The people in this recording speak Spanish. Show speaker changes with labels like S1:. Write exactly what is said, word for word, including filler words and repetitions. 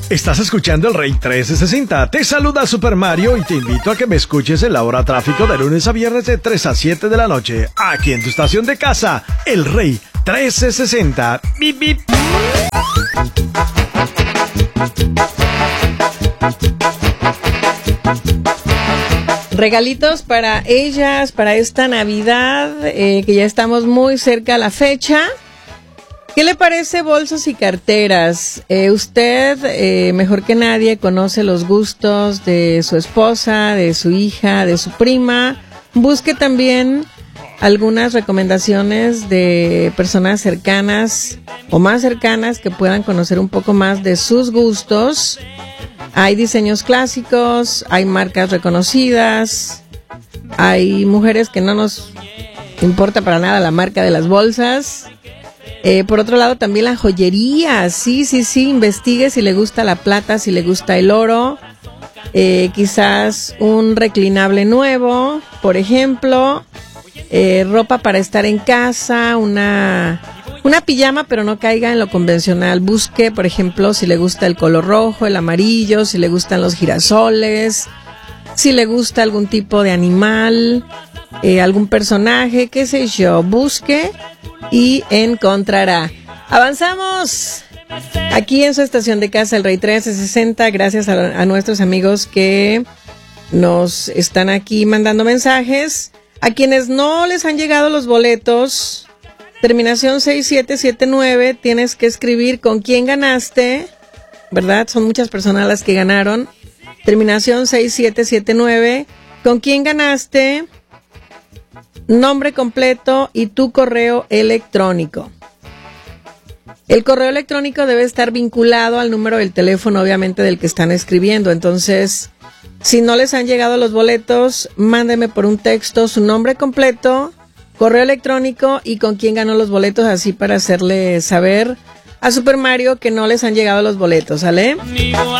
S1: Estás escuchando el Rey trece sesenta. Te saluda Super Mario y te invito a que me escuches en la hora tráfico de lunes a viernes de tres a siete de la noche. Aquí en tu estación de casa, el Rey trece sesenta. Bip, bip.
S2: Regalitos para ellas, para esta Navidad, eh, que ya estamos muy cerca a la fecha. ¿Qué le parece bolsos y carteras? Eh, usted, eh, mejor que nadie, conoce los gustos de su esposa, de su hija, de su prima. Busque también algunas recomendaciones de personas cercanas o más cercanas que puedan conocer un poco más de sus gustos. Hay diseños clásicos, hay marcas reconocidas, hay mujeres que no nos importa para nada la marca de las bolsas. Eh, por otro lado, también la joyería. Sí, sí, sí, investigue si le gusta la plata, si le gusta el oro. Eh, quizás un reclinable nuevo, por ejemplo. Eh, ropa para estar en casa, una, una pijama, pero no caiga en lo convencional. Busque, por ejemplo, si le gusta el color rojo, el amarillo, si le gustan los girasoles, si le gusta algún tipo de animal, eh, algún personaje, qué sé yo. Busque y encontrará. Avanzamos aquí en su estación de casa, el Rey trece sesenta, gracias a, a nuestros amigos que nos están aquí mandando mensajes. A quienes no les han llegado los boletos, terminación seis siete siete nueve, tienes que escribir con quién ganaste, ¿verdad? Son muchas personas las que ganaron. Terminación seis siete siete nueve, con quién ganaste, nombre completo y tu correo electrónico. El correo electrónico debe estar vinculado al número del teléfono, obviamente, del que están escribiendo. Entonces, si no les han llegado los boletos, mándenme por un texto su nombre completo, correo electrónico y con quién ganó los boletos, así para hacerle saber a Super Mario que no les han llegado los boletos, ¿sale?